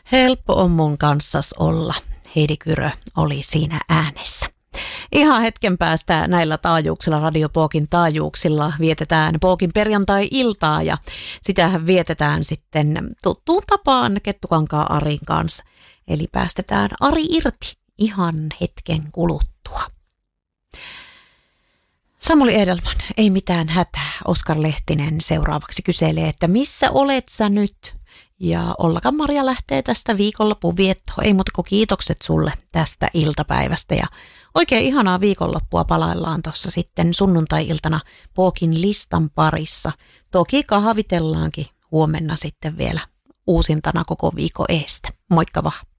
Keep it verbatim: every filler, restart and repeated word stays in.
Helppo on mun kanssas olla. Heidi Kyrö oli siinä äänessä. Ihan hetken päästä näillä taajuuksilla, Radio Pookin taajuuksilla vietetään Pookin perjantai-iltaa ja sitähän vietetään sitten tuttuun tapaan Kettukankaan Arin kanssa. Eli päästetään Ari irti ihan hetken kuluttua. Samuli Edelman, ei mitään hätää. Oskar Lehtinen seuraavaksi kyselee, että missä olet sä nyt? Ja Ollakan Maria lähtee tästä viikonlopun viettoon. Ei muuta kuin kiitokset sulle tästä iltapäivästä ja oikein ihanaa viikonloppua palaillaan tuossa sitten sunnuntai-iltana Pookin listan parissa. Toki kahvitellaankin huomenna sitten vielä uusintana koko viikon eestä. Moikka vaan.